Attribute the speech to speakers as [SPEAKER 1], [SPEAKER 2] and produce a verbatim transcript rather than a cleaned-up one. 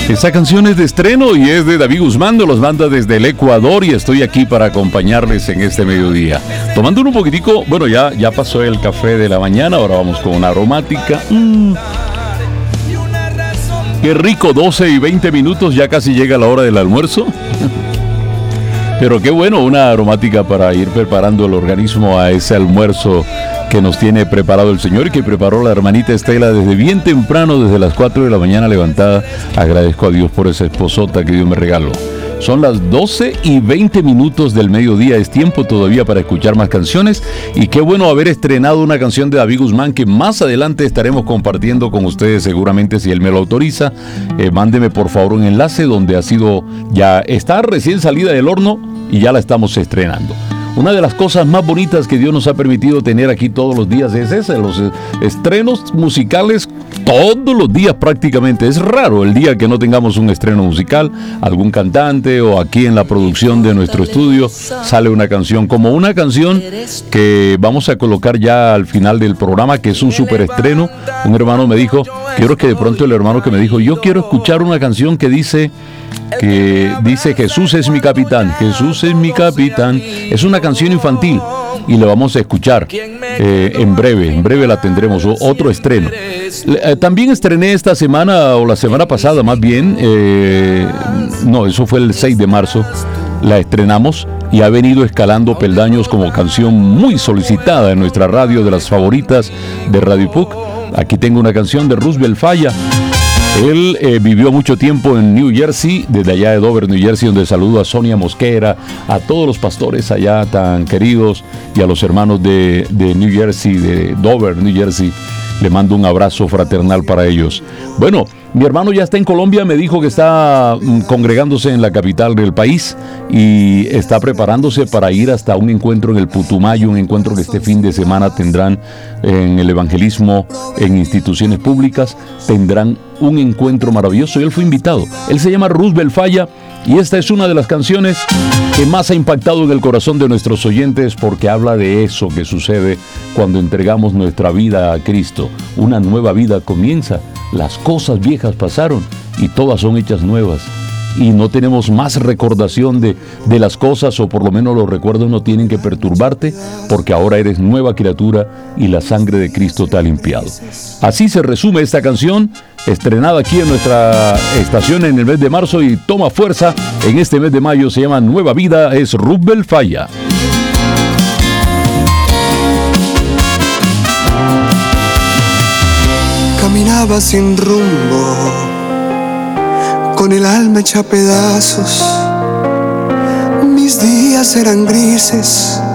[SPEAKER 1] Esta canción es de estreno y es de David Guzmán, nos los manda desde el Ecuador y estoy aquí para acompañarles en este mediodía. Tomando un poquitico, bueno, ya, ya pasó el café de la mañana, ahora vamos con una aromática. Mm. Qué rico, doce y veinte minutos, ya casi llega la hora del almuerzo. Pero qué bueno, una aromática para ir preparando el organismo a ese almuerzo que nos tiene preparado el Señor y que preparó la hermanita Estela desde bien temprano, desde las cuatro de la mañana levantada. Agradezco a Dios por esa esposota que Dios me regaló. Son las doce y veinte minutos del mediodía, es tiempo todavía para escuchar más canciones y qué bueno haber estrenado una canción de David Guzmán que más adelante estaremos compartiendo con ustedes seguramente si él me lo autoriza. Eh, mándeme por favor un enlace donde ha sido, ya está recién salida del horno y ya la estamos estrenando. Una de las cosas más bonitas que Dios nos ha permitido tener aquí todos los días es esa, los estrenos musicales todos los días prácticamente. Es raro el día que no tengamos un estreno musical, algún cantante o aquí en la producción de nuestro estudio sale una canción, como una canción que vamos a colocar ya al final del programa, que es un super estreno. Un hermano me dijo, quiero que de pronto el hermano que me dijo, yo quiero escuchar una canción que dice... que dice Jesús es mi capitán, Jesús es mi capitán. Es una canción infantil y la vamos a escuchar eh, en breve, en breve la tendremos, otro estreno. Eh, también estrené esta semana, o la semana pasada más bien, eh, no, eso fue el seis de marzo, la estrenamos y ha venido escalando peldaños como canción muy solicitada en nuestra radio, de las favoritas de Radio P U C. Aquí tengo una canción de Roosevelt Falla. Él eh, vivió mucho tiempo en New Jersey, desde allá de Dover, New Jersey, donde saludo a Sonia Mosquera, a todos los pastores allá tan queridos y a los hermanos de, de New Jersey, de Dover, New Jersey. Le mando un abrazo fraternal para ellos. Bueno, mi hermano ya está en Colombia, me dijo que está mm, congregándose en la capital del país y está preparándose para ir hasta un encuentro en el Putumayo, un encuentro que este fin de semana tendrán en el evangelismo en instituciones públicas. Tendrán un encuentro maravilloso y él fue invitado. Él se llama Roosevelt Falla y esta es una de las canciones que más ha impactado en el corazón de nuestros oyentes porque habla de eso que sucede cuando entregamos nuestra vida a Cristo. Una nueva vida comienza, las cosas viejas pasaron y todas son hechas nuevas. Y no tenemos más recordación de, de las cosas, o por lo menos los recuerdos no tienen que perturbarte, porque ahora eres nueva criatura y la sangre de Cristo te ha limpiado. Así se resume esta canción, estrenada aquí en nuestra estación en el mes de marzo y toma fuerza en este mes de mayo. Se llama Nueva Vida, es Roosevelt Falla.
[SPEAKER 2] Caminaba sin rumbo, con el alma hecha pedazos. Mis días eran grises,